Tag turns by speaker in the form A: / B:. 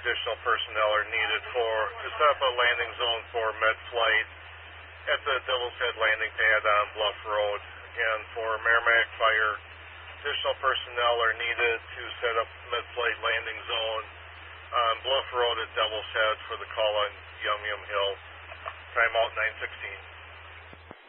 A: additional personnel are needed to set up a landing zone for med flight at the Devil's Head landing pad on Bluff Road. Again, for Merrimack Fire, additional personnel are needed to set up med flight landing zone on Bluff Road at Devil's Head for the call on Yum Yum Hill. Time out 9:16.